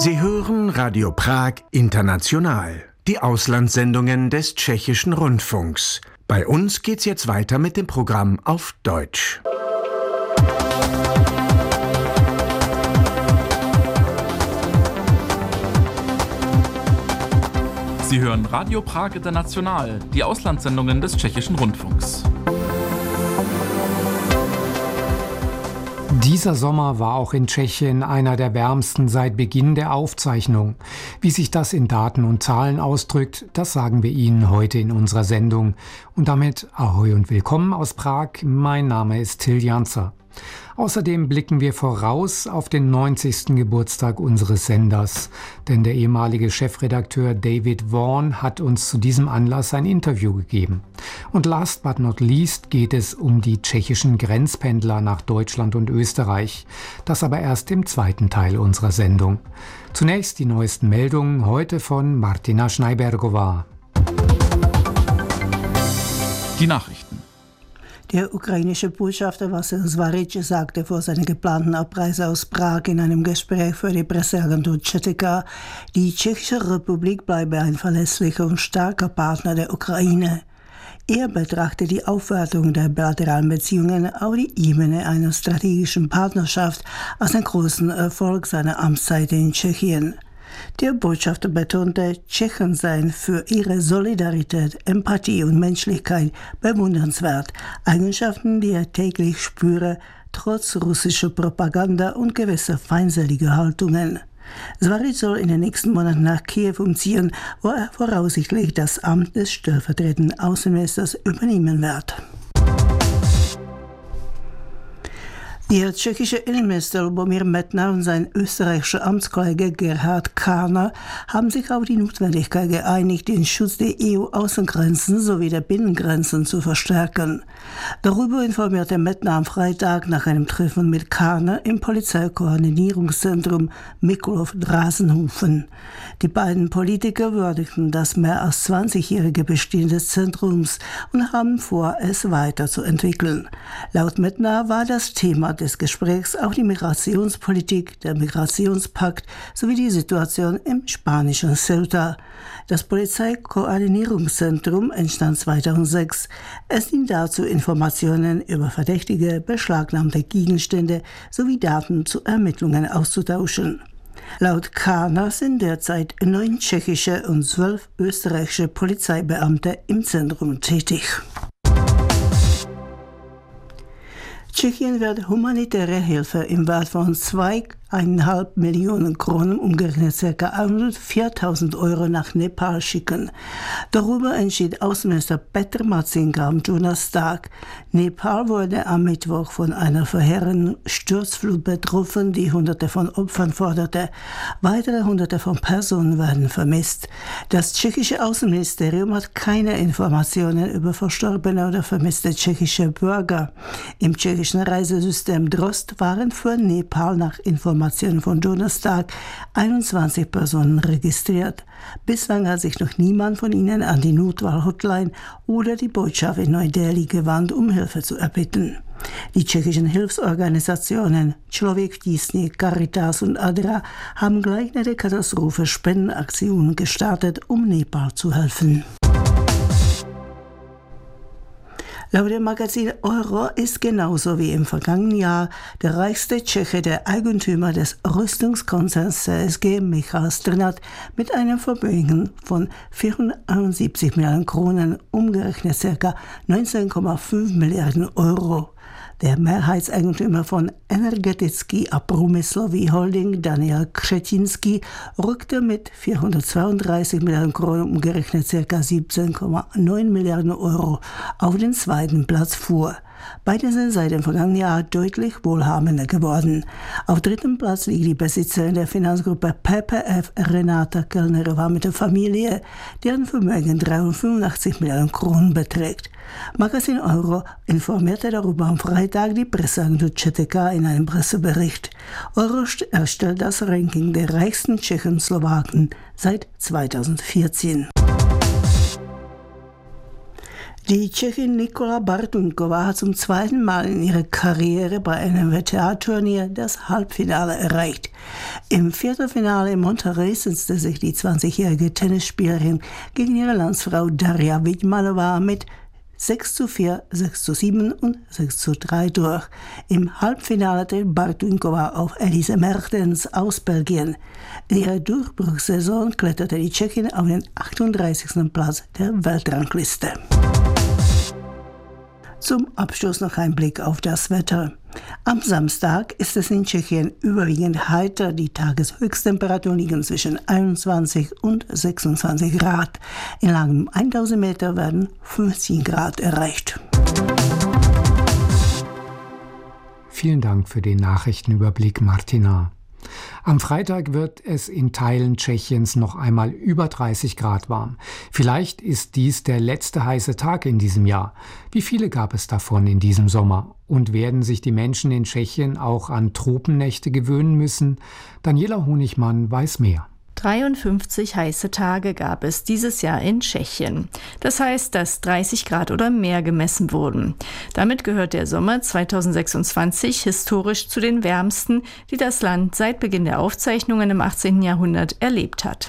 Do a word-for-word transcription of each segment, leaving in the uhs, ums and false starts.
Sie hören Radio Prag International, die Auslandssendungen des Tschechischen Rundfunks. Bei uns geht's jetzt weiter mit dem Programm auf Deutsch. Sie hören Radio Prag International, die Auslandssendungen des Tschechischen Rundfunks. Dieser Sommer war auch in Tschechien einer der wärmsten seit Beginn der Aufzeichnung. Wie sich das in Daten und Zahlen ausdrückt, das sagen wir Ihnen heute in unserer Sendung. Und damit Ahoi und willkommen aus Prag. Mein Name ist Till Janzer. Außerdem blicken wir voraus auf den neunzigsten Geburtstag unseres Senders, denn der ehemalige Chefredakteur David Vaughan hat uns zu diesem Anlass ein Interview gegeben. Und last but not least geht es um die tschechischen Grenzpendler nach Deutschland und Österreich. Das aber erst im zweiten Teil unserer Sendung. Zunächst die neuesten Meldungen heute von Martina Schneibergova. Die Nachrichten. Der ukrainische Botschafter Vasil Zvaric sagte vor seiner geplanten Abreise aus Prag in einem Gespräch für die Presseagentur Četika, die Tschechische Republik bleibe ein verlässlicher und starker Partner der Ukraine. Er betrachtet die Aufwertung der bilateralen Beziehungen auf die Ebene einer strategischen Partnerschaft als einen großen Erfolg seiner Amtszeit in Tschechien. Der Botschafter betonte, Tschechen seien für ihre Solidarität, Empathie und Menschlichkeit bewundernswert, Eigenschaften, die er täglich spüre, trotz russischer Propaganda und gewisser feindseliger Haltungen. Zvaric soll in den nächsten Monaten nach Kiew umziehen, wo er voraussichtlich das Amt des stellvertretenden Außenministers übernehmen wird. Der tschechische Innenminister Lubomír Metnar und sein österreichischer Amtskollege Gerhard Kahner haben sich auf die Notwendigkeit geeinigt, den Schutz der E U-Außengrenzen sowie der Binnengrenzen zu verstärken. Darüber informierte Metnar am Freitag nach einem Treffen mit Kahner im Polizeikoordinierungszentrum Mikulov-Drasenhofen. Die beiden Politiker würdigten das mehr als zwanzigjährige Bestehen des Zentrums und haben vor, es weiterzuentwickeln. Laut Metnar war das Thema des Gesprächs auch die Migrationspolitik, der Migrationspakt sowie die Situation im spanischen Ceuta. Das Polizeikoordinierungszentrum entstand zweitausendsechs. Es dient dazu, Informationen über verdächtige, beschlagnahmte Gegenstände sowie Daten zu Ermittlungen auszutauschen. Laut Kahner sind derzeit neun tschechische und zwölf österreichische Polizeibeamte im Zentrum tätig. Tschechien wird humanitäre Hilfe im Wert von zwei Komma fünf Millionen Kronen, umgerechnet ca. viertausend Euro nach Nepal schicken. Darüber entschied Außenminister Petr Matsinga am Donnerstag. Nepal wurde am Mittwoch von einer verheerenden Sturzflut betroffen, die Hunderte von Opfern forderte. Weitere Hunderte von Personen werden vermisst. Das tschechische Außenministerium hat keine Informationen über verstorbene oder vermisste tschechische Bürger. Im tschechischen Reisesystem Drost waren für Nepal nach Informationen von Donnerstag einundzwanzig Personen registriert. Bislang hat sich noch niemand von ihnen an die Notfall-Hotline oder die Botschaft in Neu-Delhi gewandt, um Hilfe zu erbitten. Die tschechischen Hilfsorganisationen Člověk v tísni, Caritas und Adra haben gleich nach der Katastrophe Spendenaktionen gestartet, um Nepal zu helfen. Laut dem Magazin Euro ist genauso wie im vergangenen Jahr der reichste Tscheche der Eigentümer des Rüstungskonzerns C S G, Michal Strnad, mit einem Vermögen von vierhunderteinundsiebzig Milliarden Kronen, umgerechnet ca. neunzehn Komma fünf Milliarden Euro. Der Mehrheitseigentümer von Energetický a průmyslový Holding, Daniel Křetínský, rückte mit vierhundertzweiunddreißig Milliarden Kronen, umgerechnet ca. siebzehn Komma neun Milliarden Euro, auf den zweiten Platz vor. Beide sind seit dem vergangenen Jahr deutlich wohlhabender geworden. Auf dritten Platz liegt die Besitzerin der Finanzgruppe P P F, Renata Kellnerova, mit der Familie, deren Vermögen dreihundertfünfundachtzig Milliarden Kronen beträgt. Magazin Euro informierte darüber am Freitag die Presseagentur Četika in einem Pressebericht. Euro erstellt das Ranking der reichsten Tschechoslowaken seit zweitausendvierzehn. Die Tschechin Nikola Bartuňková hat zum zweiten Mal in ihrer Karriere bei einem W T A-Turnier das Halbfinale erreicht. Im Viertelfinale in Monterrey setzte sich die zwanzigjährige Tennisspielerin gegen ihre Landsfrau Darja Vidmanova mit sechs zu vier, sechs zu sieben und sechs zu drei durch. Im Halbfinale trifft Bartuňková auf Elise Mertens aus Belgien. In ihrer Durchbruchssaison kletterte die Tschechin auf den achtunddreißigsten Platz der Weltrangliste. Zum Abschluss noch ein Blick auf das Wetter. Am Samstag ist es in Tschechien überwiegend heiter. Die Tageshöchsttemperaturen liegen zwischen einundzwanzig und sechsundzwanzig Grad. In langem tausend Meter werden fünfzehn Grad erreicht. Vielen Dank für den Nachrichtenüberblick, Martina. Am Freitag wird es in Teilen Tschechiens noch einmal über dreißig Grad warm. Vielleicht ist dies der letzte heiße Tag in diesem Jahr. Wie viele gab es davon in diesem Sommer? Und werden sich die Menschen in Tschechien auch an Tropennächte gewöhnen müssen? Daniela Honigmann weiß mehr. dreiundfünfzig heiße Tage gab es dieses Jahr in Tschechien. Das heißt, dass dreißig Grad oder mehr gemessen wurden. Damit gehört der Sommer zweitausendsechsundzwanzig historisch zu den wärmsten, die das Land seit Beginn der Aufzeichnungen im achtzehnten Jahrhundert erlebt hat.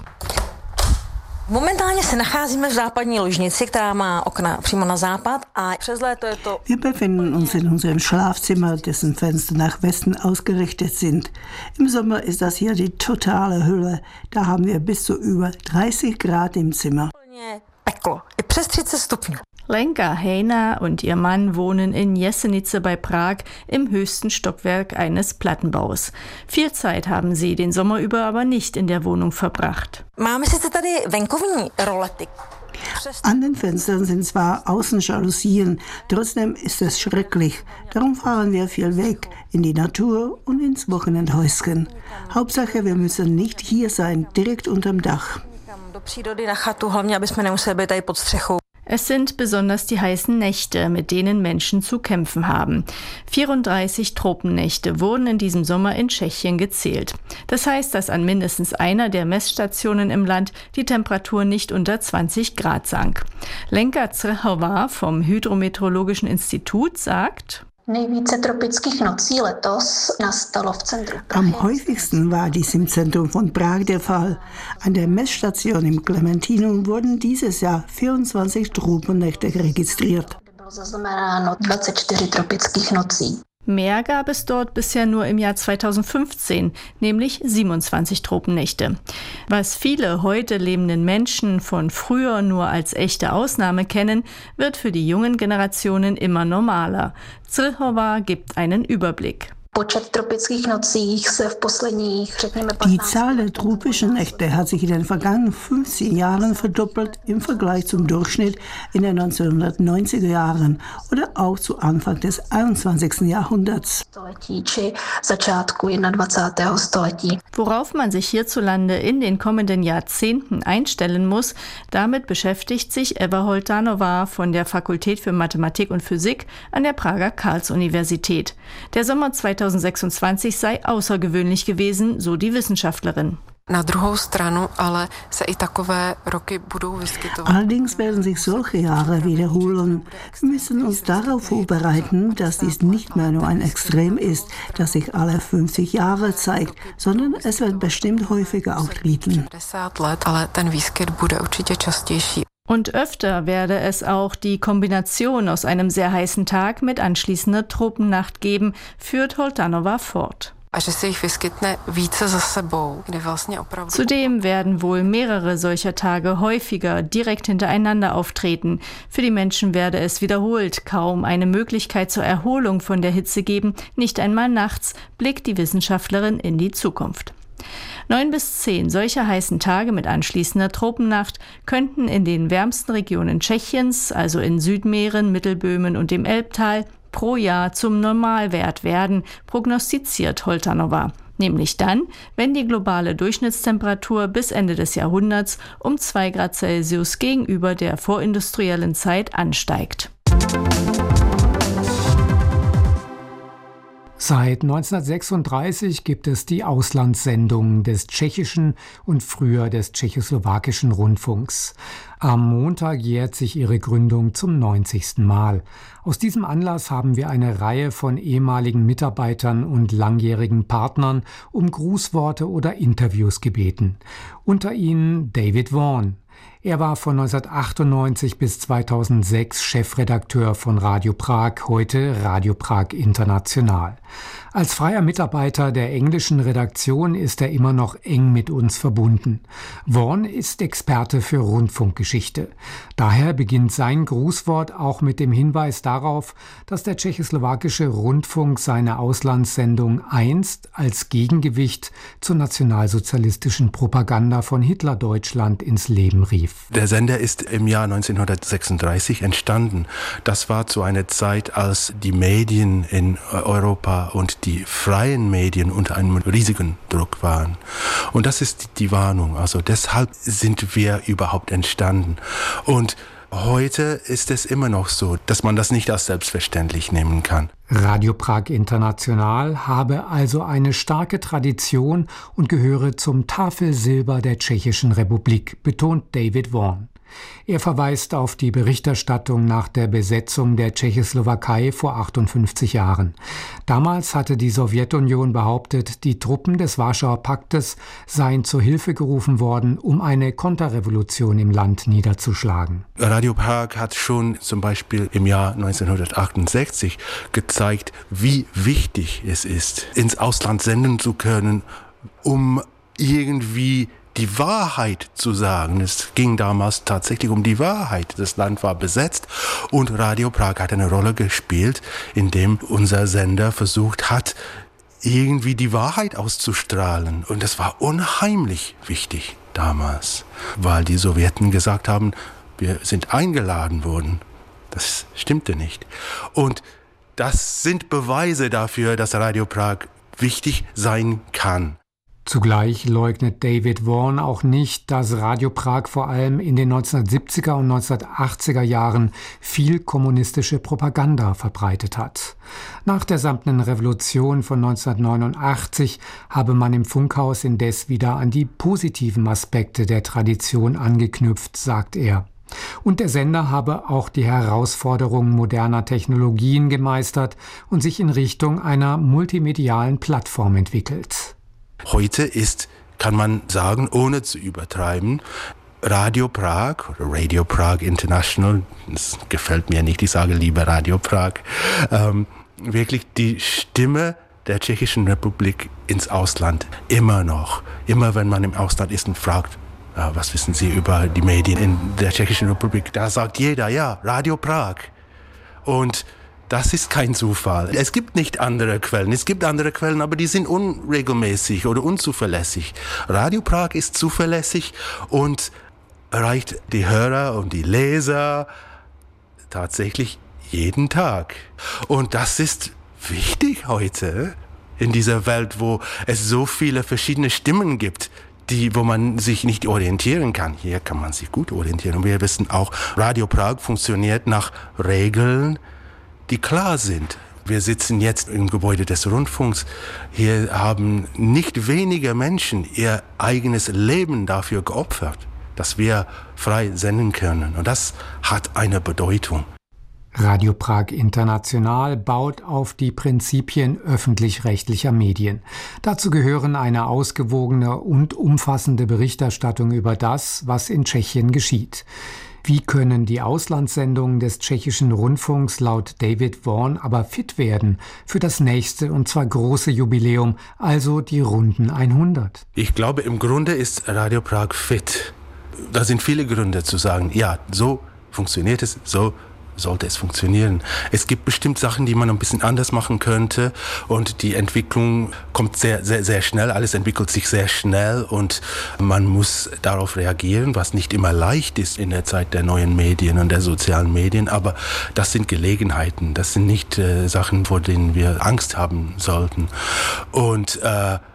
Momentálně se nacházíme v západní ložnici, která má okna přímo na západ a přes léto je to... Wir befinden uns in unserem Schlafzimmer, dessen Fenster nach Westen ausgerichtet sind. Im Sommer ist das hier die totale Hölle. Da haben wir bis zu über dreißig Grad im Zimmer. Peklo, i přes třicet stupňů. Lenka Hejna und ihr Mann wohnen in Jesenice bei Prag im höchsten Stockwerk eines Plattenbaus. Viel Zeit haben sie den Sommer über aber nicht in der Wohnung verbracht. Máme sice tady venkovní rolety. An den Fenstern sind zwar Außenjalousien, trotzdem ist es schrecklich. Darum fahren wir viel weg, in die Natur und ins Wochenendhäuschen. Hauptsache, wir müssen nicht hier sein, direkt unterm Dach. Do přírody na chatu, hlavně, aby jsme nemuseli být tady pod střechou. Es sind besonders die heißen Nächte, mit denen Menschen zu kämpfen haben. vierunddreißig Tropennächte wurden in diesem Sommer in Tschechien gezählt. Das heißt, dass an mindestens einer der Messstationen im Land die Temperatur nicht unter zwanzig Grad sank. Lenka Crhová vom Hydrometeorologischen Institut sagt: Nejvíce tropických nocí letos nastalo v centru Prahy. Am häufigsten war dies im Zentrum von Prag der Fall. An der Messstation im Klementinum wurden dieses Jahr vierundzwanzig Tropennächte registriert. Bylo zaznamenáno dvacet čtyři tropických nocí. Mehr gab es dort bisher nur im Jahr zweitausendfünfzehn, nämlich siebenundzwanzig Tropennächte. Was viele heute lebenden Menschen von früher nur als echte Ausnahme kennen, wird für die jungen Generationen immer normaler. Crhová gibt einen Überblick. Die Zahl der tropischen Nächte hat sich in den vergangenen fünfzehn Jahren verdoppelt im Vergleich zum Durchschnitt in den neunzehnhundertneunziger Jahren oder auch zu Anfang des einundzwanzigsten Jahrhunderts. Worauf man sich hierzulande in den kommenden Jahrzehnten einstellen muss, damit beschäftigt sich Eva Holtanová von der Fakultät für Mathematik und Physik an der Prager Karls-Universität. Der Sommer zweitausendsechsundzwanzig sei außergewöhnlich gewesen, so die Wissenschaftlerin. Allerdings werden sich solche Jahre wiederholen. Wir müssen uns darauf vorbereiten, dass dies nicht mehr nur ein Extrem ist, das sich alle fünfzig Jahre zeigt, sondern es wird bestimmt häufiger auftreten. Und öfter werde es auch die Kombination aus einem sehr heißen Tag mit anschließender Tropennacht geben, führt Holtanová fort. Zudem werden wohl mehrere solcher Tage häufiger direkt hintereinander auftreten. Für die Menschen werde es wiederholt kaum eine Möglichkeit zur Erholung von der Hitze geben, nicht einmal nachts, blickt die Wissenschaftlerin in die Zukunft. Neun bis zehn solcher heißen Tage mit anschließender Tropennacht könnten in den wärmsten Regionen Tschechiens, also in Südmähren, Mittelböhmen und dem Elbtal, pro Jahr zum Normalwert werden, prognostiziert Holtanová. Nämlich dann, wenn die globale Durchschnittstemperatur bis Ende des Jahrhunderts um zwei Grad Celsius gegenüber der vorindustriellen Zeit ansteigt. Seit neunzehnhundertsechsunddreißig gibt es die Auslandssendungen des tschechischen und früher des tschechoslowakischen Rundfunks. Am Montag jährt sich ihre Gründung zum neunzigsten Mal. Aus diesem Anlass haben wir eine Reihe von ehemaligen Mitarbeitern und langjährigen Partnern um Grußworte oder Interviews gebeten. Unter ihnen David Vaughan. Er war von neunzehnhundertachtundneunzig bis zweitausendsechs Chefredakteur von Radio Prag, heute Radio Prag International. Als freier Mitarbeiter der englischen Redaktion ist er immer noch eng mit uns verbunden. Vaughan ist Experte für Rundfunkgeschichte. Daher beginnt sein Grußwort auch mit dem Hinweis darauf, dass der tschechoslowakische Rundfunk seine Auslandssendung einst als Gegengewicht zur nationalsozialistischen Propaganda von Hitlerdeutschland ins Leben rief. Der Sender ist im Jahr neunzehnhundertsechsunddreißig entstanden. Das war zu einer Zeit, als die Medien in Europa und die freien Medien unter einem riesigen Druck waren. Und das ist die Warnung. Also deshalb sind wir überhaupt entstanden. Und heute ist es immer noch so, dass man das nicht als selbstverständlich nehmen kann. Radio Prag International habe also eine starke Tradition und gehöre zum Tafelsilber der Tschechischen Republik, betont David Vaughan. Er verweist auf die Berichterstattung nach der Besetzung der Tschechoslowakei vor achtundfünfzig Jahren. Damals hatte die Sowjetunion behauptet, die Truppen des Warschauer Paktes seien zur Hilfe gerufen worden, um eine Konterrevolution im Land niederzuschlagen. Radio Prag hat schon zum Beispiel im Jahr neunzehnhundertachtundsechzig gezeigt, wie wichtig es ist, ins Ausland senden zu können, um irgendwie die Wahrheit zu sagen. Es ging damals tatsächlich um die Wahrheit. Das Land war besetzt und Radio Prag hat eine Rolle gespielt, indem unser Sender versucht hat, irgendwie die Wahrheit auszustrahlen. Und das war unheimlich wichtig damals, weil die Sowjeten gesagt haben, wir sind eingeladen worden. Das stimmte nicht. Und das sind Beweise dafür, dass Radio Prag wichtig sein kann. Zugleich leugnet David Vaughan auch nicht, dass Radio Prag vor allem in den neunzehnhundertsiebziger und neunzehnhundertachtziger Jahren viel kommunistische Propaganda verbreitet hat. Nach der Samtenen Revolution von neunzehnhundertneunundachtzig habe man im Funkhaus indes wieder an die positiven Aspekte der Tradition angeknüpft, sagt er. Und der Sender habe auch die Herausforderungen moderner Technologien gemeistert und sich in Richtung einer multimedialen Plattform entwickelt. Heute ist, kann man sagen, ohne zu übertreiben, Radio Prag oder Radio Prag International, das gefällt mir nicht, ich sage lieber Radio Prag, ähm, wirklich die Stimme der Tschechischen Republik ins Ausland. Immer noch. Immer wenn man im Ausland ist und fragt, ja, was wissen Sie über die Medien in der Tschechischen Republik, da sagt jeder, ja, Radio Prag. Und das ist kein Zufall. Es gibt nicht andere Quellen. Es gibt andere Quellen, aber die sind unregelmäßig oder unzuverlässig. Radio Prag ist zuverlässig und erreicht die Hörer und die Leser tatsächlich jeden Tag. Und das ist wichtig heute in dieser Welt, wo es so viele verschiedene Stimmen gibt, die, wo man sich nicht orientieren kann. Hier kann man sich gut orientieren. Und wir wissen auch, Radio Prag funktioniert nach Regeln, die klar sind. Wir sitzen jetzt im Gebäude des Rundfunks. Hier haben nicht wenige Menschen ihr eigenes Leben dafür geopfert, dass wir frei senden können. Und das hat eine Bedeutung. Radio Prag International baut auf die Prinzipien öffentlich-rechtlicher Medien. Dazu gehören eine ausgewogene und umfassende Berichterstattung über das, was in Tschechien geschieht. Wie können die Auslandssendungen des tschechischen Rundfunks laut David Vaughan aber fit werden für das nächste und zwar große Jubiläum, also die runden hundert? Ich glaube, im Grunde ist Radio Prag fit. Da sind viele Gründe zu sagen, ja, so funktioniert es, so sollte es funktionieren. Es gibt bestimmt Sachen, die man ein bisschen anders machen könnte und die Entwicklung kommt sehr, sehr, sehr schnell. Alles entwickelt sich sehr schnell und man muss darauf reagieren, was nicht immer leicht ist in der Zeit der neuen Medien und der sozialen Medien, aber das sind Gelegenheiten, das sind nicht äh, Sachen, vor denen wir Angst haben sollten. Und äh,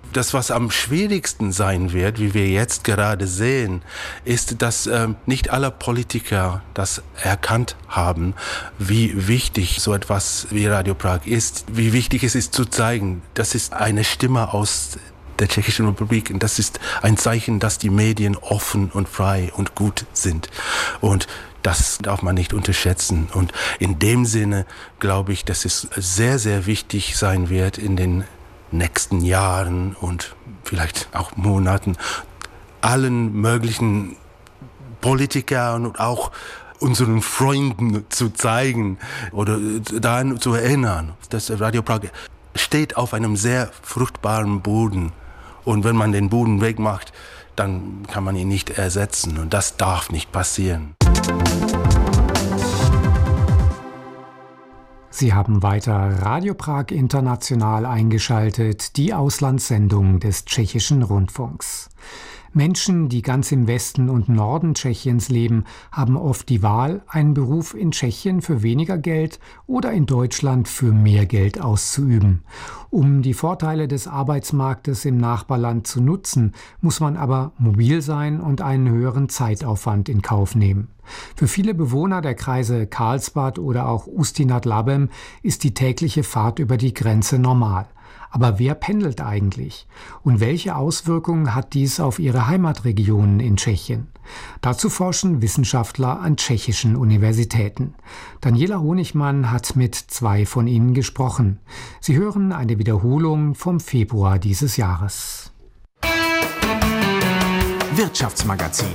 Das, was am schwierigsten sein wird, wie wir jetzt gerade sehen, ist, dass äh, nicht alle Politiker das erkannt haben, wie wichtig so etwas wie Radio Prag ist, wie wichtig es ist zu zeigen, das ist eine Stimme aus der Tschechischen Republik und das ist ein Zeichen, dass die Medien offen und frei und gut sind. Und das darf man nicht unterschätzen. Und in dem Sinne glaube ich, dass es sehr, sehr wichtig sein wird in den nächsten Jahren und vielleicht auch Monaten allen möglichen Politikern und auch unseren Freunden zu zeigen oder daran zu erinnern, dass Radio Prag steht auf einem sehr fruchtbaren Boden. Und wenn man den Boden wegmacht, dann kann man ihn nicht ersetzen. Und das darf nicht passieren. Sie haben weiter Radio Prag International eingeschaltet, die Auslandssendung des Tschechischen Rundfunks. Menschen, die ganz im Westen und Norden Tschechiens leben, haben oft die Wahl, einen Beruf in Tschechien für weniger Geld oder in Deutschland für mehr Geld auszuüben. Um die Vorteile des Arbeitsmarktes im Nachbarland zu nutzen, muss man aber mobil sein und einen höheren Zeitaufwand in Kauf nehmen. Für viele Bewohner der Kreise Karlsbad oder auch Ústí-nad-Labem ist die tägliche Fahrt über die Grenze normal. Aber wer pendelt eigentlich? Und welche Auswirkungen hat dies auf ihre Heimatregionen in Tschechien? Dazu forschen Wissenschaftler an tschechischen Universitäten. Daniela Honigmann hat mit zwei von ihnen gesprochen. Sie hören eine Wiederholung vom Februar dieses Jahres. Wirtschaftsmagazin.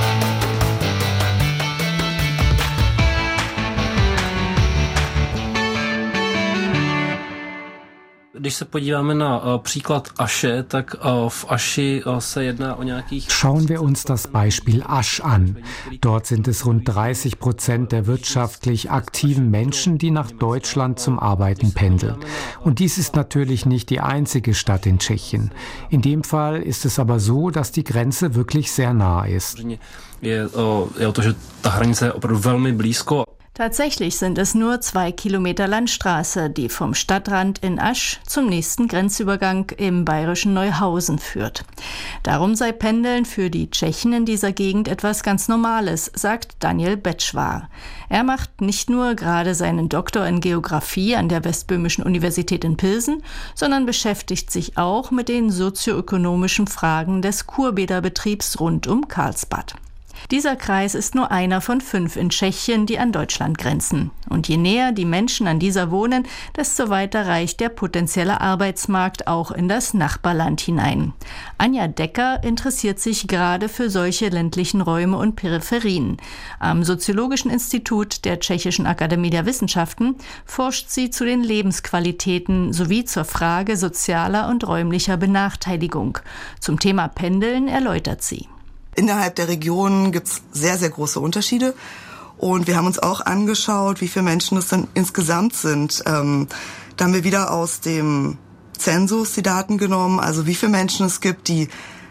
Když se podíváme na příklad Aše, tak v Aši se jedná o nějakých... Schauen wir uns das Beispiel Asch an. Dort sind es rund dreißig Prozent der wirtschaftlich aktiven Menschen, die nach Deutschland zum Arbeiten pendeln. Und dies ist natürlich nicht die einzige Stadt in Tschechien. In dem Fall ist es aber so, dass die Grenze wirklich sehr nah ist. Je o to, že ta hranice je opravdu velmi blízko. Tatsächlich sind es nur zwei Kilometer Landstraße, die vom Stadtrand in Asch zum nächsten Grenzübergang im bayerischen Neuhausen führt. Darum sei Pendeln für die Tschechen in dieser Gegend etwas ganz Normales, sagt Daniel Betschwar. Er macht nicht nur gerade seinen Doktor in Geografie an der Westböhmischen Universität in Pilsen, sondern beschäftigt sich auch mit den sozioökonomischen Fragen des Kurbäderbetriebs rund um Karlsbad. Dieser Kreis ist nur einer von fünf in Tschechien, die an Deutschland grenzen. Und je näher die Menschen an dieser wohnen, desto weiter reicht der potenzielle Arbeitsmarkt auch in das Nachbarland hinein. Anja Decker interessiert sich gerade für solche ländlichen Räume und Peripherien. Am Soziologischen Institut der Tschechischen Akademie der Wissenschaften forscht sie zu den Lebensqualitäten sowie zur Frage sozialer und räumlicher Benachteiligung. Zum Thema Pendeln erläutert sie. Innerhalb der Regionen gibt es sehr, sehr große Unterschiede. Und wir haben uns auch angeschaut, wie viele Menschen es denn insgesamt sind. Ähm, da haben wir wieder aus dem Zensus die Daten genommen, also wie viele Menschen es gibt, die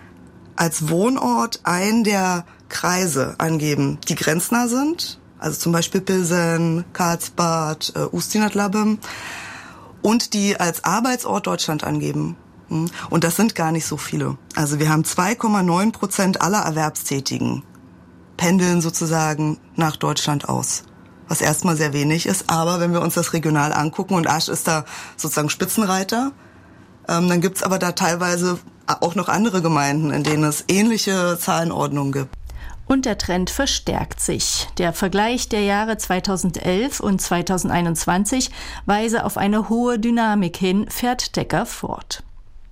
als Wohnort einen der Kreise angeben, die grenznah sind. Also zum Beispiel Pilsen, Karlsbad, äh, Ústí-nad-Labem. Und die als Arbeitsort Deutschland angeben. Und das sind gar nicht so viele. Also wir haben zwei Komma neun Prozent aller Erwerbstätigen pendeln sozusagen nach Deutschland aus. Was erstmal sehr wenig ist, aber wenn wir uns das regional angucken, und Asch ist da sozusagen Spitzenreiter, ähm, dann gibt's aber da teilweise auch noch andere Gemeinden, in denen es ähnliche Zahlenordnungen gibt. Und der Trend verstärkt sich. Der Vergleich der Jahre zweitausendelf und zweitausendeinundzwanzig weise auf eine hohe Dynamik hin, fährt Decker fort.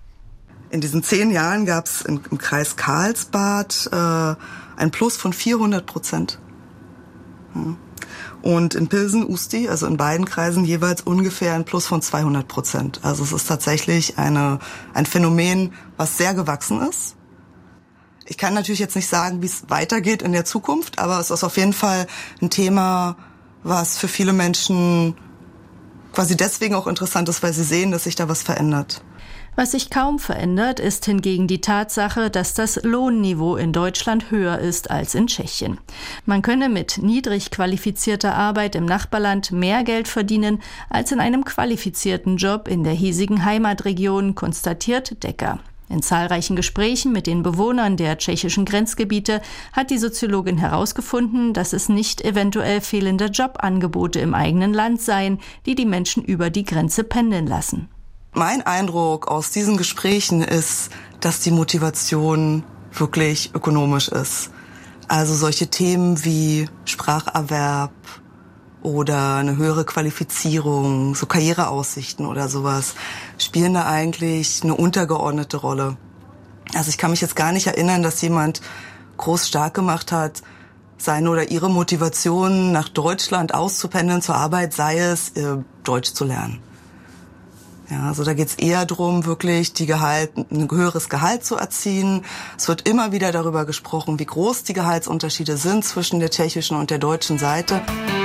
In diesen zehn Jahren gab es im, im Kreis Karlsbad äh, ein Plus von vierhundert Prozent. Ja. Und in Pilsen, Ústí, also in beiden Kreisen jeweils ungefähr ein Plus von zweihundert Prozent. Also es ist tatsächlich eine, ein Phänomen, was sehr gewachsen ist. Ich kann natürlich jetzt nicht sagen, wie es weitergeht in der Zukunft, aber es ist auf jeden Fall ein Thema, was für viele Menschen quasi deswegen auch interessant ist, weil sie sehen, dass sich da was verändert. Was sich kaum verändert, ist hingegen die Tatsache, dass das Lohnniveau in Deutschland höher ist als in Tschechien. Man könne mit niedrig qualifizierter Arbeit im Nachbarland mehr Geld verdienen als in einem qualifizierten Job in der hiesigen Heimatregion, konstatiert Decker. In zahlreichen Gesprächen mit den Bewohnern der tschechischen Grenzgebiete hat die Soziologin herausgefunden, dass es nicht eventuell fehlende Jobangebote im eigenen Land seien, die die Menschen über die Grenze pendeln lassen. Mein Eindruck aus diesen Gesprächen ist, dass die Motivation wirklich ökonomisch ist. Also solche Themen wie Spracherwerb oder eine höhere Qualifizierung, so Karriereaussichten oder sowas, spielen da eigentlich eine untergeordnete Rolle. Also ich kann mich jetzt gar nicht erinnern, dass jemand groß stark gemacht hat, seine oder ihre Motivation nach Deutschland auszupendeln zur Arbeit, sei es äh, Deutsch zu lernen. Ja, also da geht's eher darum, wirklich die Gehalt, ein höheres Gehalt zu erzielen. Es wird immer wieder darüber gesprochen, wie groß die Gehaltsunterschiede sind zwischen der tschechischen und der deutschen Seite.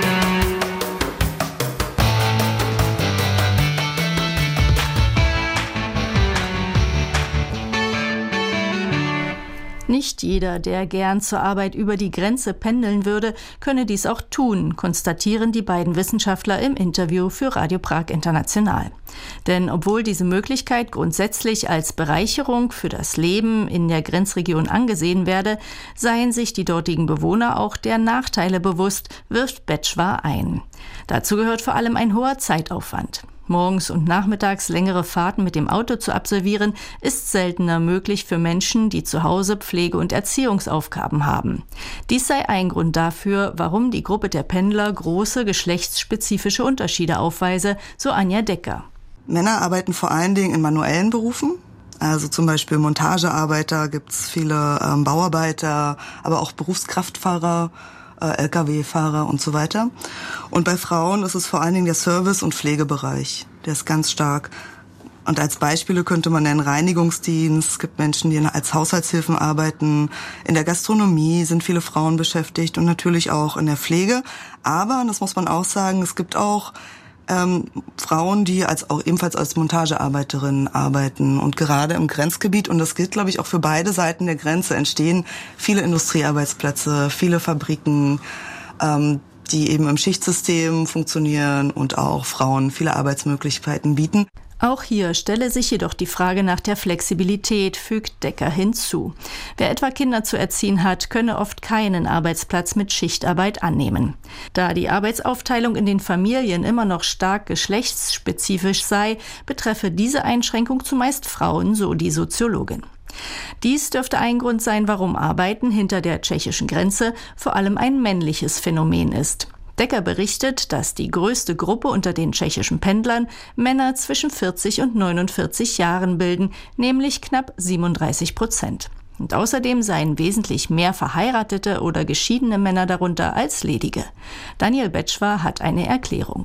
Nicht jeder, der gern zur Arbeit über die Grenze pendeln würde, könne dies auch tun, konstatieren die beiden Wissenschaftler im Interview für Radio Prag International. Denn obwohl diese Möglichkeit grundsätzlich als Bereicherung für das Leben in der Grenzregion angesehen werde, seien sich die dortigen Bewohner auch der Nachteile bewusst, wirft Betschwar ein. Dazu gehört vor allem ein hoher Zeitaufwand. Morgens und nachmittags längere Fahrten mit dem Auto zu absolvieren, ist seltener möglich für Menschen, die zu Hause Pflege- und Erziehungsaufgaben haben. Dies sei ein Grund dafür, warum die Gruppe der Pendler große geschlechtsspezifische Unterschiede aufweise, so Anja Decker. Männer arbeiten vor allen Dingen in manuellen Berufen. Also zum Beispiel Montagearbeiter, gibt's viele ähm, Bauarbeiter, aber auch Berufskraftfahrer, L K W-Fahrer und so weiter. Und bei Frauen ist es vor allen Dingen der Service- und Pflegebereich. Der ist ganz stark. Und als Beispiele könnte man nennen Reinigungsdienst. Es gibt Menschen, die als Haushaltshilfen arbeiten. In der Gastronomie sind viele Frauen beschäftigt und natürlich auch in der Pflege. Aber, und das muss man auch sagen, es gibt auch ähm, Frauen, die als auch ebenfalls als Montagearbeiterinnen arbeiten. Und gerade im Grenzgebiet, und das gilt, glaube ich, auch für beide Seiten der Grenze, entstehen viele Industriearbeitsplätze, viele Fabriken, ähm, die eben im Schichtsystem funktionieren und auch Frauen viele Arbeitsmöglichkeiten bieten. Auch hier stelle sich jedoch die Frage nach der Flexibilität, fügt Decker hinzu. Wer etwa Kinder zu erziehen hat, könne oft keinen Arbeitsplatz mit Schichtarbeit annehmen. Da die Arbeitsaufteilung in den Familien immer noch stark geschlechtsspezifisch sei, betreffe diese Einschränkung zumeist Frauen, so die Soziologin. Dies dürfte ein Grund sein, warum Arbeiten hinter der tschechischen Grenze vor allem ein männliches Phänomen ist. Decker berichtet, dass die größte Gruppe unter den tschechischen Pendlern Männer zwischen vierzig und neunundvierzig Jahren bilden, nämlich knapp siebenunddreißig Prozent. Und außerdem seien wesentlich mehr verheiratete oder geschiedene Männer darunter als ledige. Daniel Betschwar hat eine Erklärung.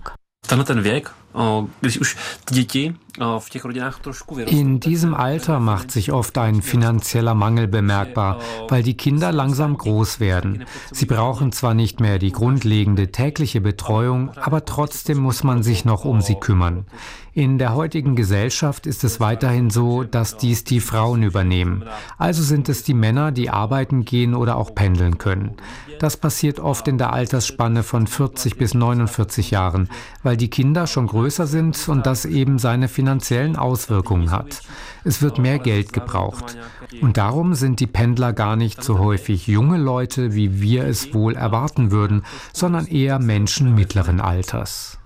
In diesem Alter macht sich oft ein finanzieller Mangel bemerkbar, weil die Kinder langsam groß werden. Sie brauchen zwar nicht mehr die grundlegende tägliche Betreuung, aber trotzdem muss man sich noch um sie kümmern. In der heutigen Gesellschaft ist es weiterhin so, dass dies die Frauen übernehmen. Also sind es die Männer, die arbeiten gehen oder auch pendeln können. Das passiert oft in der Altersspanne von vierzig bis neunundvierzig Jahren, weil die Kinder schon größer sind und das eben seine finanziellen Auswirkungen hat. Es wird mehr Geld gebraucht. Und darum sind die Pendler gar nicht so häufig junge Leute, wie wir es wohl erwarten würden, sondern eher Menschen mittleren Alters.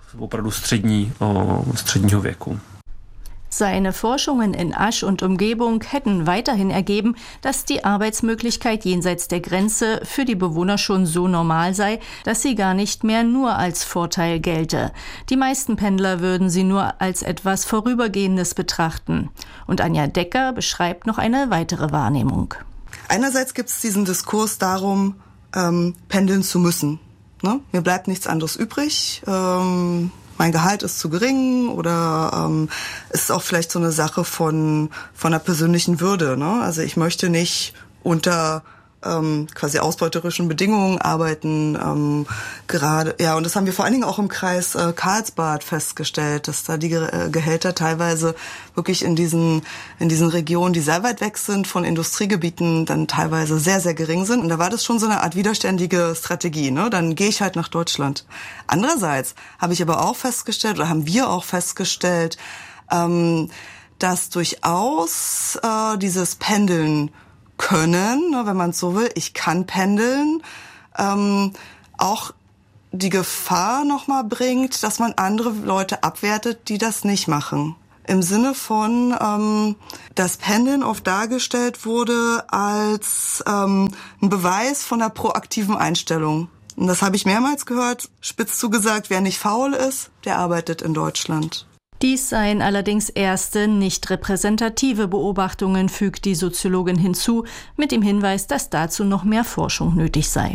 Seine Forschungen in Asch und Umgebung hätten weiterhin ergeben, dass die Arbeitsmöglichkeit jenseits der Grenze für die Bewohner schon so normal sei, dass sie gar nicht mehr nur als Vorteil gelte. Die meisten Pendler würden sie nur als etwas Vorübergehendes betrachten. Und Anja Decker beschreibt noch eine weitere Wahrnehmung. Einerseits gibt es diesen Diskurs darum, ähm, pendeln zu müssen. Ne? Mir bleibt nichts anderes übrig. Ähm Mein Gehalt ist zu gering oder ähm, ist auch vielleicht so eine Sache von von der persönlichen Würde. Ne? Also ich möchte nicht unter ähm, quasi ausbeuterischen Bedingungen arbeiten. Ähm, gerade ja, und das haben wir vor allen Dingen auch im Kreis äh, Karlsbad festgestellt, dass da die Ge- äh, Gehälter teilweise wirklich in diesen in diesen Regionen, die sehr weit weg sind von Industriegebieten, dann teilweise sehr sehr gering sind. Und da war das schon so eine Art widerständige Strategie. Ne? Dann gehe ich halt nach Deutschland. Andererseits habe ich aber auch festgestellt oder haben wir auch festgestellt, ähm, dass durchaus äh, dieses Pendeln können, ne, wenn man es so will, ich kann pendeln, ähm, auch die Gefahr nochmal bringt, dass man andere Leute abwertet, die das nicht machen. Im Sinne von, ähm, dass Pendeln oft dargestellt wurde als ähm, ein Beweis von einer proaktiven Einstellung. Und das habe ich mehrmals gehört, spitz zugesagt, wer nicht faul ist, der arbeitet in Deutschland. Dies seien allerdings erste, nicht repräsentative Beobachtungen, fügt die Soziologin hinzu, mit dem Hinweis, dass dazu noch mehr Forschung nötig sei.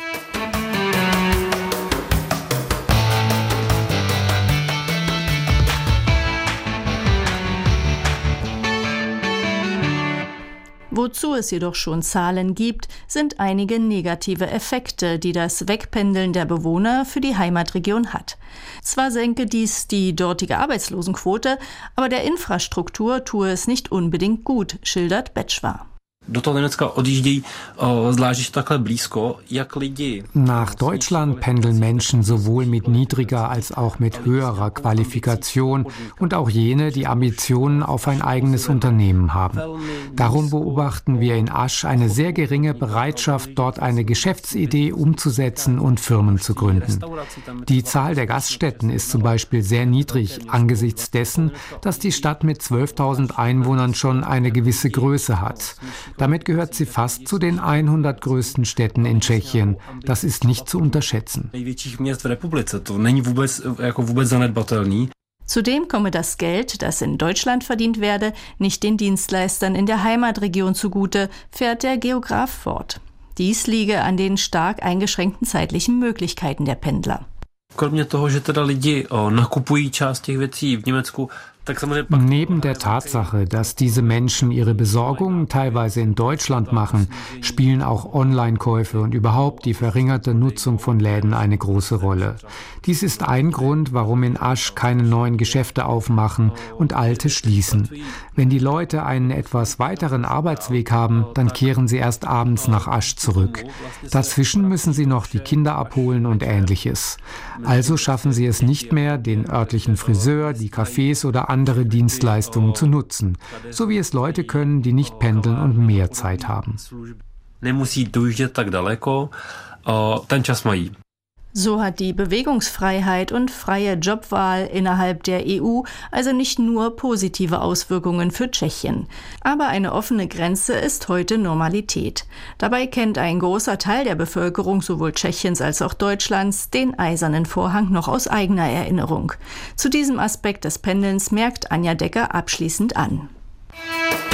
Wozu es jedoch schon Zahlen gibt, sind einige negative Effekte, die das Wegpendeln der Bewohner für die Heimatregion hat. Zwar senke dies die dortige Arbeitslosenquote, aber der Infrastruktur tue es nicht unbedingt gut, schildert Betschwar. Nach Deutschland pendeln Menschen sowohl mit niedriger als auch mit höherer Qualifikation und auch jene, die Ambitionen auf ein eigenes Unternehmen haben. Darum beobachten wir in Asch eine sehr geringe Bereitschaft, dort eine Geschäftsidee umzusetzen und Firmen zu gründen. Die Zahl der Gaststätten ist zum Beispiel sehr niedrig angesichts dessen, dass die Stadt mit zwölftausend Einwohnern schon eine gewisse Größe hat. Damit gehört sie fast zu den hundert größten Städten in Tschechien. Das ist nicht zu unterschätzen. Zudem komme das Geld, das in Deutschland verdient werde, nicht den Dienstleistern in der Heimatregion zugute, fährt der Geograf fort. Dies liege an den stark eingeschränkten zeitlichen Möglichkeiten der Pendler. Neben der Tatsache, dass diese Menschen ihre Besorgungen teilweise in Deutschland machen, spielen auch Online-Käufe und überhaupt die verringerte Nutzung von Läden eine große Rolle. Dies ist ein Grund, warum in Asch keine neuen Geschäfte aufmachen und alte schließen. Wenn die Leute einen etwas weiteren Arbeitsweg haben, dann kehren sie erst abends nach Asch zurück. Dazwischen müssen sie noch die Kinder abholen und Ähnliches. Also schaffen sie es nicht mehr, den örtlichen Friseur, die Cafés oder andere Dienstleistungen zu nutzen, so wie es Leute können, die nicht pendeln und mehr Zeit haben. So hat die Bewegungsfreiheit und freie Jobwahl innerhalb der E U also nicht nur positive Auswirkungen für Tschechien. Aber eine offene Grenze ist heute Normalität. Dabei kennt ein großer Teil der Bevölkerung sowohl Tschechiens als auch Deutschlands den Eisernen Vorhang noch aus eigener Erinnerung. Zu diesem Aspekt des Pendelns merkt Anja Decker abschließend an.